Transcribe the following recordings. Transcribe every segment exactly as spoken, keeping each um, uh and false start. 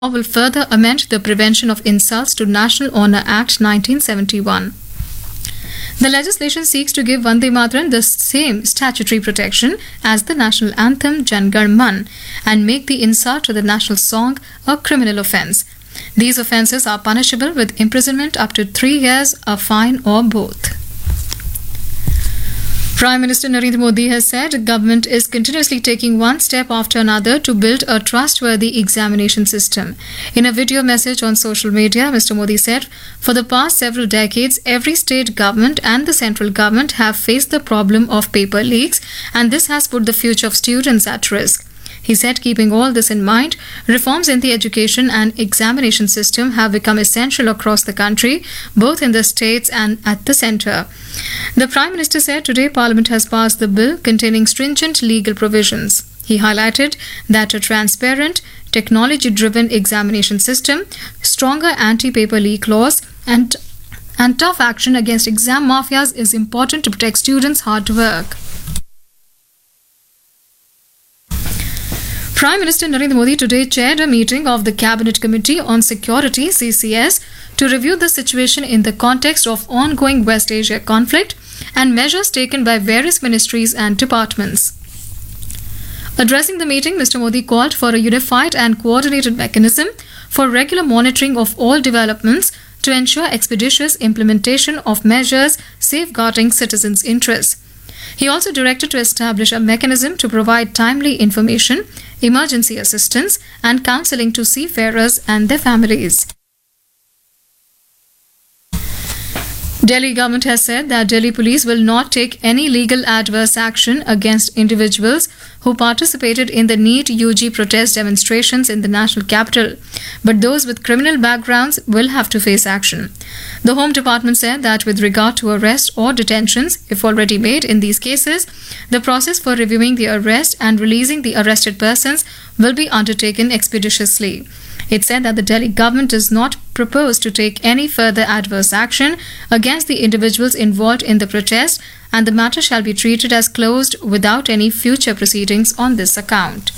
will further amend the Prevention of Insults to National Honour Act nineteen seventy-one. The legislation seeks to give Vande Mataram the same statutory protection as the national anthem Jan Gan Man and make the insult to the national song a criminal offence. These offences are punishable with imprisonment up to three years, a fine or both. Prime Minister Narendra Modi has said the government is continuously taking one step after another to build a trustworthy examination system. In a video message on social media, Mister Modi said, for the past several decades, every state government and the central government have faced the problem of paper leaks, and this has put the future of students at risk. He said, keeping all this in mind, reforms in the education and examination system have become essential across the country, both in the states and at the centre. The Prime Minister said today Parliament has passed the bill containing stringent legal provisions. He highlighted that a transparent, technology-driven examination system, stronger anti-paper leak laws, and, and tough action against exam mafias is important to protect students' hard work. Prime Minister Narendra Modi today chaired a meeting of the Cabinet Committee on Security (C C S) to review the situation in the context of ongoing West Asia conflict and measures taken by various ministries and departments. Addressing the meeting, Mister Modi called for a unified and coordinated mechanism for regular monitoring of all developments to ensure expeditious implementation of measures safeguarding citizens' interests. He also directed to establish a mechanism to provide timely information, emergency assistance, and counselling to seafarers and their families. Delhi government has said that Delhi police will not take any legal adverse action against individuals who participated in the NEET U G protest demonstrations in the national capital, but those with criminal backgrounds will have to face action. The Home Department said that with regard to arrest or detentions, if already made in these cases, the process for reviewing the arrest and releasing the arrested persons will be undertaken expeditiously. It said that the Delhi government does not propose to take any further adverse action against the individuals involved in the protest, and the matter shall be treated as closed without any future proceedings on this account.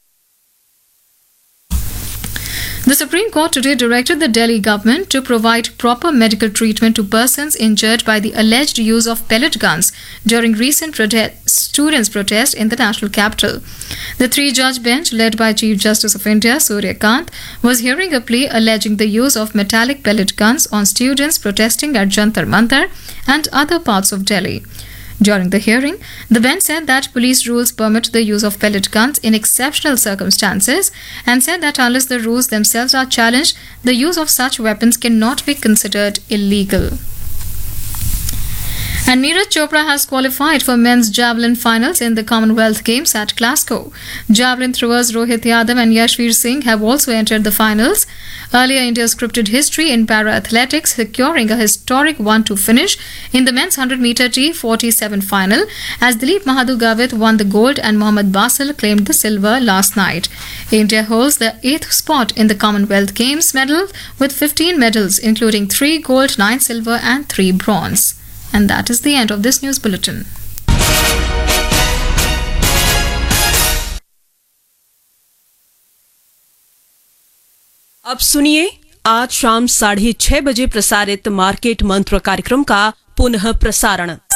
The Supreme Court today directed the Delhi government to provide proper medical treatment to persons injured by the alleged use of pellet guns during recent prote- students' protest in the national capital. The three-judge bench, led by Chief Justice of India Surya Kant, was hearing a plea alleging the use of metallic pellet guns on students protesting at Jantar Mantar and other parts of Delhi. During the hearing, the bench said that police rules permit the use of pellet guns in exceptional circumstances and said that unless the rules themselves are challenged, the use of such weapons cannot be considered illegal. And Neeraj Chopra has qualified for men's javelin finals in the Commonwealth Games at Glasgow. Javelin throwers Rohit Yadav and Yashveer Singh have also entered the finals. Earlier, India scripted history in para-athletics, securing a historic one two finish in the men's one hundred meter T forty-seven final as Dilip Mahadur Gavit won the gold and Mohammad Basil claimed the silver last night. India holds the eighth spot in the Commonwealth Games medal with fifteen medals, including three gold, nine silver and three bronze. And that is the end of this news bulletin. अब सुनिए आज शाम साढ़े छह बजे प्रसारित market मंत्र कार्यक्रम का पुनः प्रसारण।